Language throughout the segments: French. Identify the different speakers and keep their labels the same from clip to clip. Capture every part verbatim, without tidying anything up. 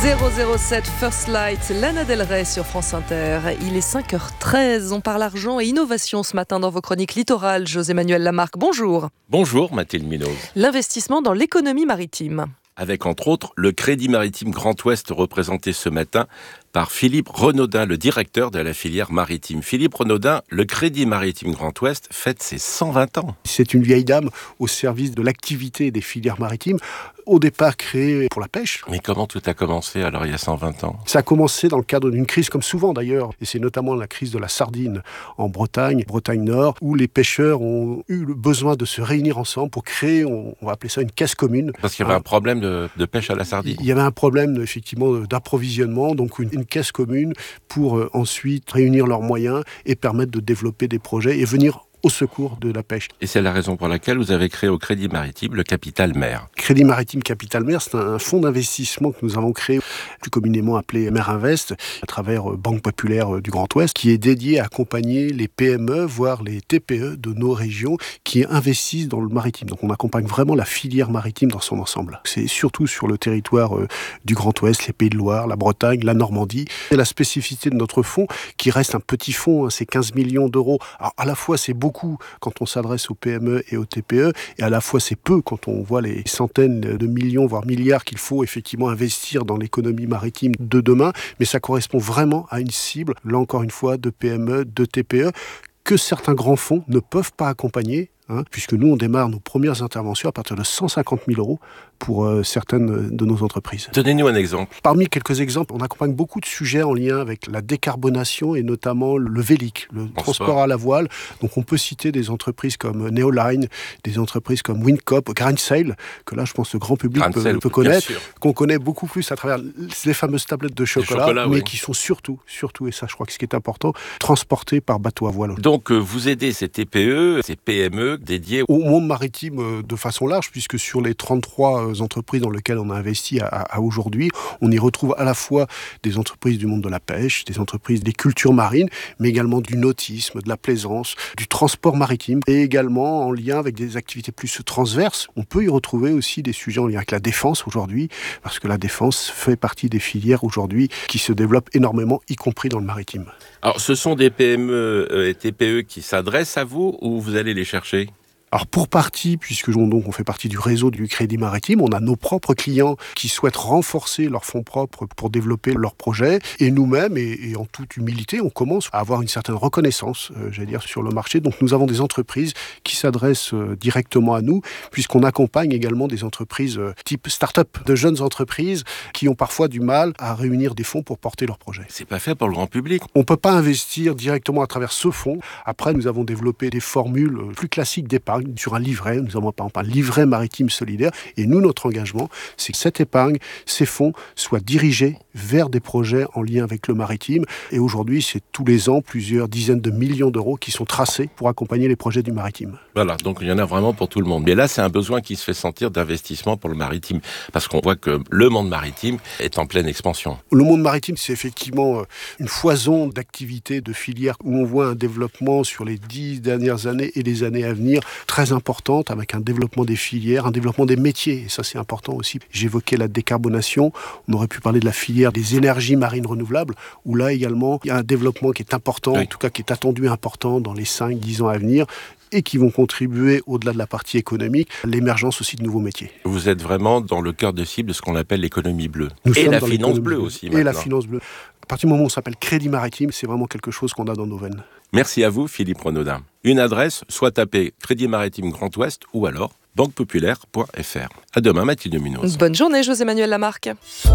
Speaker 1: zéro zéro sept First Light, Lana Del Rey sur France Inter. Il est cinq heures treize, on parle argent et innovation ce matin dans vos chroniques littorales. José-Manuel Lamarque, bonjour.
Speaker 2: Bonjour Mathilde Munoz.
Speaker 1: L'investissement dans l'économie maritime.
Speaker 2: Avec entre autres le Crédit Maritime Grand Ouest représenté ce matin par Philippe Renaudin, le directeur de la filière maritime. Philippe Renaudin, le Crédit Maritime Grand Ouest fête ses cent vingt ans.
Speaker 3: C'est une vieille dame au service de l'activité des filières maritimes, au départ créée pour la pêche.
Speaker 2: Mais comment tout a commencé alors il y a cent vingt ans ?
Speaker 3: Ça a commencé dans le cadre d'une crise comme souvent d'ailleurs, et c'est notamment la crise de la sardine en Bretagne, Bretagne Nord, où les pêcheurs ont eu le besoin de se réunir ensemble pour créer, on va appeler ça une caisse commune.
Speaker 2: Parce qu'il y avait un problème de, de pêche à la sardine.
Speaker 3: Il y avait un problème effectivement d'approvisionnement, donc une, une caisse commune pour euh, ensuite réunir leurs moyens et permettre de développer des projets et venir au secours de la pêche.
Speaker 2: Et c'est la raison pour laquelle vous avez créé au Crédit Maritime le Capital Mer.
Speaker 3: Crédit Maritime Capital Mer, c'est un fonds d'investissement que nous avons créé, plus communément appelé Mer Invest, à travers Banque Populaire du Grand Ouest, qui est dédié à accompagner les P M E, voire les T P E de nos régions qui investissent dans le maritime. Donc on accompagne vraiment la filière maritime dans son ensemble. C'est surtout sur le territoire du Grand Ouest, les Pays de Loire, la Bretagne, la Normandie. C'est la spécificité de notre fonds, qui reste un petit fonds, hein, c'est quinze millions d'euros. Alors à la fois c'est beaucoup quand on s'adresse aux P M E et aux T P E, et à la fois c'est peu quand on voit les centaines de millions, voire milliards qu'il faut effectivement investir dans l'économie maritime de demain, mais ça correspond vraiment à une cible, là encore une fois, de P M E, de T P E, que certains grands fonds ne peuvent pas accompagner, hein, puisque nous on démarre nos premières interventions à partir de cent cinquante mille euros pour euh, certaines de nos entreprises.
Speaker 2: Donnez-nous un exemple.
Speaker 3: Parmi quelques exemples, on accompagne beaucoup de sujets en lien avec la décarbonation et notamment le vélic, le transport, transport à la voile. Donc on peut citer des entreprises comme Neoline, des entreprises comme Windcop, Grainsail, que là je pense le grand public peut, peut connaître, qu'on connaît beaucoup plus à travers les fameuses tablettes de chocolat, chocolat mais oui. qui sont surtout, surtout, et ça je crois que ce qui est important, transportées par bateau à voile.
Speaker 2: Donc euh, vous aidez ces T P E, ces P M E dédiés
Speaker 3: au monde maritime euh, de façon large, puisque sur les trente-trois entreprises dans lesquelles on a investi à, à aujourd'hui, on y retrouve à la fois des entreprises du monde de la pêche, des entreprises des cultures marines, mais également du nautisme, de la plaisance, du transport maritime, et également en lien avec des activités plus transverses. On peut y retrouver aussi des sujets en lien avec la défense aujourd'hui, parce que la défense fait partie des filières aujourd'hui qui se développent énormément, y compris dans le maritime.
Speaker 2: Alors ce sont des P M E et T P E qui s'adressent à vous ou vous allez les chercher ?
Speaker 3: Alors pour partie, puisque donc on fait partie du réseau du Crédit Maritime, on a nos propres clients qui souhaitent renforcer leurs fonds propres pour développer leurs projets. Et nous-mêmes, et, et en toute humilité, on commence à avoir une certaine reconnaissance, euh, j'allais dire, sur le marché. Donc nous avons des entreprises qui s'adressent euh, directement à nous, puisqu'on accompagne également des entreprises euh, type start-up, de jeunes entreprises qui ont parfois du mal à réunir des fonds pour porter leurs projets.
Speaker 2: C'est pas fait pour le grand public.
Speaker 3: On ne peut pas investir directement à travers ce fonds. Après, nous avons développé des formules plus classiques d'épargne sur un livret, nous avons par exemple un livret maritime solidaire, et nous, notre engagement, c'est que cette épargne, ces fonds, soient dirigés vers des projets en lien avec le maritime, et aujourd'hui, c'est tous les ans plusieurs dizaines de millions d'euros qui sont tracés pour accompagner les projets du maritime.
Speaker 2: Voilà, donc il y en a vraiment pour tout le monde. Mais là, c'est un besoin qui se fait sentir d'investissement pour le maritime, parce qu'on voit que le monde maritime est en pleine expansion.
Speaker 3: Le monde maritime, c'est effectivement une foison d'activités, de filières, où on voit un développement sur les dix dernières années et les années à venir, très importante, avec un développement des filières, un développement des métiers, et ça c'est important aussi. J'évoquais la décarbonation, on aurait pu parler de la filière des énergies marines renouvelables, où là également il y a un développement qui est important, oui. en tout cas qui est attendu important dans les cinq dix ans à venir, et qui vont contribuer, au-delà de la partie économique, à l'émergence aussi de nouveaux métiers.
Speaker 2: Vous êtes vraiment dans le cœur de cible de ce qu'on appelle l'économie bleue. Nous et la finance bleue aussi maintenant.
Speaker 3: Et la finance bleue. À partir du moment où on s'appelle Crédit Maritime, c'est vraiment quelque chose qu'on a dans nos veines.
Speaker 2: Merci à vous, Philippe Renaudin. Une adresse, soit tapez Crédit Maritime Grand Ouest ou alors banque populaire point f r. À demain, Mathilde Munoz.
Speaker 1: Bonne journée, José-Manuel Lamarque.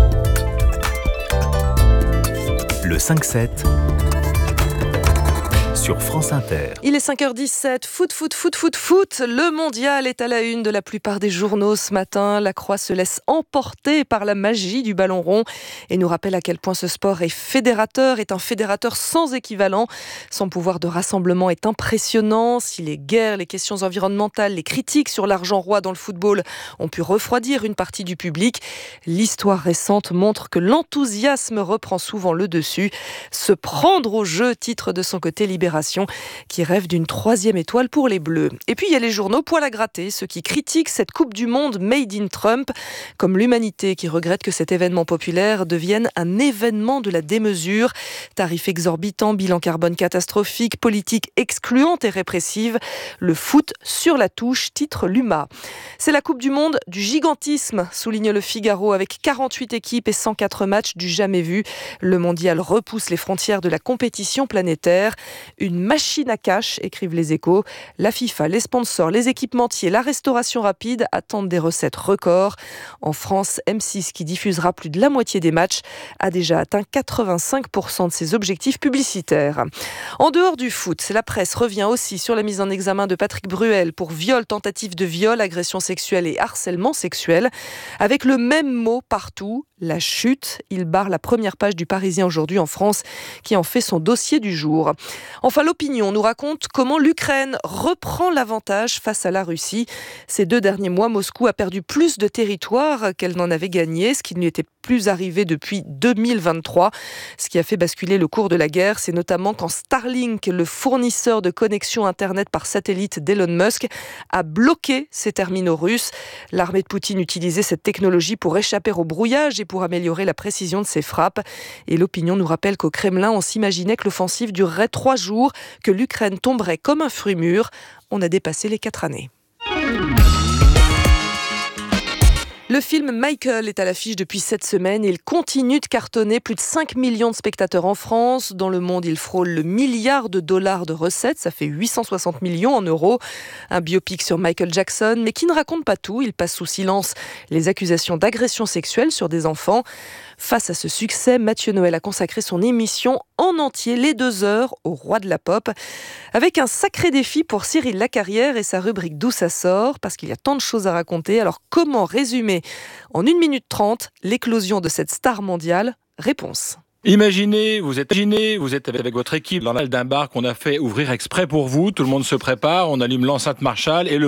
Speaker 4: Le cinq sept sur France Inter.
Speaker 1: Il est cinq heures dix-sept, foot, foot, foot, foot, foot. Le mondial est à la une de la plupart des journaux ce matin. La Croix se laisse emporter par la magie du ballon rond et nous rappelle à quel point ce sport est fédérateur, est un fédérateur sans équivalent. Son pouvoir de rassemblement est impressionnant. Si les guerres, les questions environnementales, les critiques sur l'argent roi dans le football ont pu refroidir une partie du public, l'histoire récente montre que l'enthousiasme reprend souvent le dessus. Se prendre au jeu, titre de son côté Libération fédération qui rêve d'une troisième étoile pour les Bleus. Et puis il y a les journaux poil à gratter, ceux qui critiquent cette Coupe du Monde made in Trump, comme l'Humanité qui regrette que cet événement populaire devienne un événement de la démesure. Tarifs exorbitants, bilan carbone catastrophique, politique excluante et répressive. Le foot sur la touche, titre l'U M A. C'est la Coupe du Monde du gigantisme, souligne le Figaro, avec quarante-huit équipes et cent quatre matchs du jamais vu. Le mondial repousse les frontières de la compétition planétaire. Une machine à cash, écrivent les Échos. La FIFA, les sponsors, les équipementiers, la restauration rapide attendent des recettes records. En France, M six, qui diffusera plus de la moitié des matchs, a déjà atteint quatre-vingt-cinq pour cent de ses objectifs publicitaires. En dehors du foot, la presse revient aussi sur la mise en examen de Patrick Bruel pour viol, tentative de viol, agression sexuelle et harcèlement sexuel. Avec le même mot partout, la chute. Il barre la première page du Parisien aujourd'hui en France, qui en fait son dossier du jour. Enfin, l'Opinion nous raconte comment l'Ukraine reprend l'avantage face à la Russie. Ces deux derniers mois, Moscou a perdu plus de territoire qu'elle n'en avait gagné, ce qui ne lui était plus arrivé depuis deux mille vingt-trois. Ce qui a fait basculer le cours de la guerre, c'est notamment quand Starlink, le fournisseur de connexion Internet par satellite d'Elon Musk, a bloqué ses terminaux russes. L'armée de Poutine utilisait cette technologie pour échapper au brouillage et pour améliorer la précision de ses frappes. Et l'Opinion nous rappelle qu'au Kremlin, on s'imaginait que l'offensive durerait trois jours, que l'Ukraine tomberait comme un fruit mûr. On a dépassé les quatre années. Le film Michael est à l'affiche depuis cette semaine et il continue de cartonner. Plus de cinq millions de spectateurs en France. Dans le monde, il frôle le milliard de dollars de recettes. Ça fait huit cent soixante millions en euros. Un biopic sur Michael Jackson, mais qui ne raconte pas tout. Il passe sous silence les accusations d'agression sexuelle sur des enfants. Face à ce succès, Mathieu Noël a consacré son émission en entier, les deux heures, au roi de la pop. Avec un sacré défi pour Cyril Lacarrière et sa rubrique D'où ça sort, parce qu'il y a tant de choses à raconter. Alors comment résumer en une minute trente l'éclosion de cette star mondiale? Réponse.
Speaker 5: Imaginez, vous êtes, imaginez, vous êtes avec votre équipe dans la salle d'un bar qu'on a fait ouvrir exprès pour vous. Tout le monde se prépare, on allume l'enceinte Marshall et le